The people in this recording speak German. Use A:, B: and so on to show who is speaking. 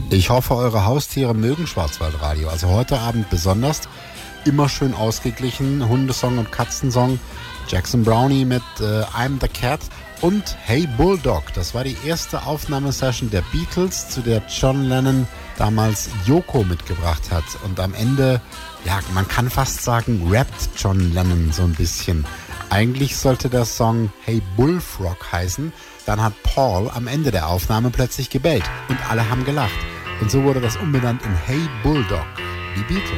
A: Ich hoffe, eure Haustiere mögen Schwarzwaldradio. Also heute Abend besonders. Immer schön ausgeglichen. Hundesong und Katzensong. Jackson Brownie mit I'm the Cat. Und Hey Bulldog. Das war die erste Aufnahmesession der Beatles, zu der John Lennon damals Yoko mitgebracht hat. Und am Ende, ja, man kann fast sagen, rappt John Lennon so ein bisschen. Eigentlich sollte der Song Hey Bullfrog heißen. Dann hat Paul am Ende der Aufnahme plötzlich gebellt. Und alle haben gelacht. Und so wurde das umbenannt in Hey Bulldog. Die Beatles.